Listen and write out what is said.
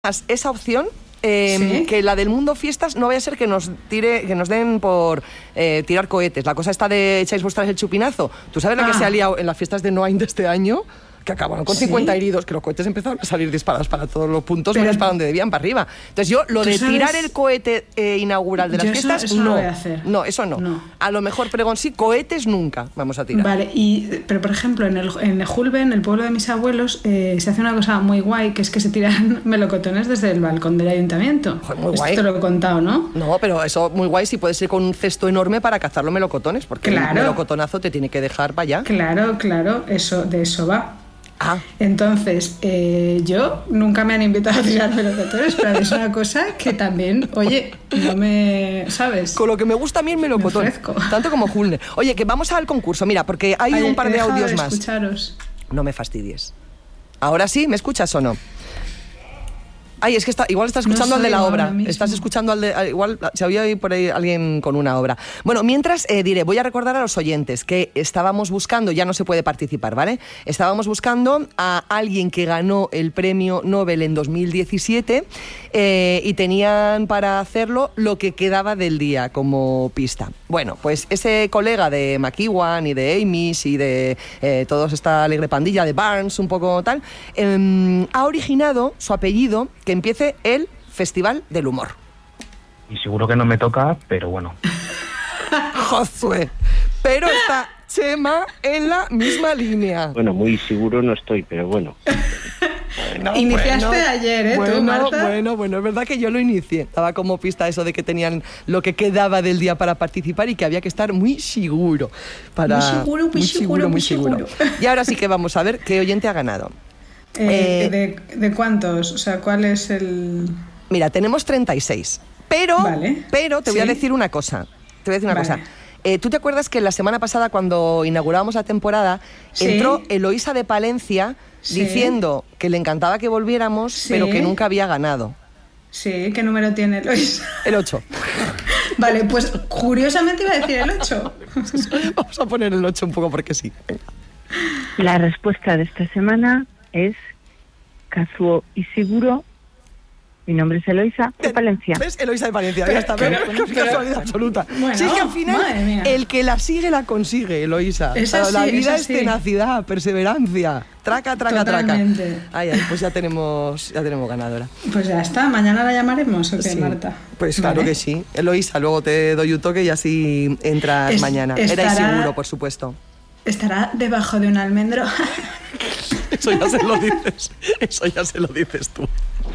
esa opción, ¿Sí? que la del mundo fiestas no vaya a ser que nos den por tirar cohetes. La cosa está de echáis vosotras el chupinazo. ¿Tú sabes la que se ha liado en las fiestas de Noain de este año? Que acabaron con 50 heridos, que los cohetes empezaron a salir disparados para todos los puntos, menos para donde debían, para arriba. Entonces yo, lo de tirar el cohete inaugural de las fiestas, eso no. lo voy a hacer. No, eso no. A lo mejor pregón sí, cohetes nunca vamos a tirar. Vale, pero por ejemplo, en el Julbe, en el pueblo de mis abuelos, se hace una cosa muy guay, que es que se tiran melocotones desde el balcón del ayuntamiento. Joder, muy guay. Esto te lo he contado, ¿no? No, pero eso muy guay, si puede ser con un cesto enorme para cazar los melocotones, porque el melocotonazo te tiene que dejar para allá. Claro, de eso va. Entonces, yo nunca me han invitado a tirar melocotones, pero es una cosa que también, oye, no me... ¿sabes? Con lo que me gusta a mí el melocotón, tanto como Hulne. Oye, que vamos al concurso, mira, porque hay un par de audios más. Escucharos. No me fastidies. ¿Ahora sí? ¿Me escuchas o no? Ay, es que igual estás escuchando al de la obra. Estás escuchando igual se había oído por ahí alguien con una obra. Bueno, mientras voy a recordar a los oyentes que estábamos buscando, ya no se puede participar, ¿vale? Estábamos buscando a alguien que ganó el premio Nobel en 2017 y tenían para hacerlo lo que quedaba del día como pista. Bueno, pues ese colega de McEwan y de Amy's y de toda esta alegre pandilla de Barnes, un poco tal, ha originado su apellido que empiece el Festival del Humor. Y seguro que no me toca, pero bueno. Josué, pero está Chema en la misma línea. Bueno, muy seguro no estoy, pero bueno. Iniciaste ayer, tú, Marta. Bueno, es verdad que yo lo inicié. Estaba como pista eso de que tenían lo que quedaba del día para participar y que había que estar muy seguro. Muy seguro. Y ahora sí que vamos a ver qué oyente ha ganado. ¿De cuántos? O sea, ¿cuál es el...? Mira, tenemos 36. Pero te voy a decir una cosa. ¿Tú te acuerdas que la semana pasada, cuando inaugurábamos la temporada, entró Eloísa de Palencia diciendo que le encantaba que volviéramos, pero que nunca había ganado? Sí, ¿qué número tiene Eloísa? El 8. Vale, pues curiosamente iba a decir el 8. Vamos a poner el 8 un poco porque sí. La respuesta de esta semana es Kazuo Ishiguro. Mi nombre es Eloísa de Palencia. ¿Ves? Eloísa de Palencia, ya está. Pero casualidad absoluta. Bueno, si es que al final el que la sigue la consigue, Eloísa. La vida es tenacidad, perseverancia. Traca. Ay, pues ya tenemos ganadora. Pues ya está, mañana la llamaremos, ¿o qué, Marta? Pues claro que sí. Eloísa, luego te doy un toque y así entras mañana. Era seguro, por supuesto. ¿Estará debajo de un almendro? Eso ya se lo dices tú.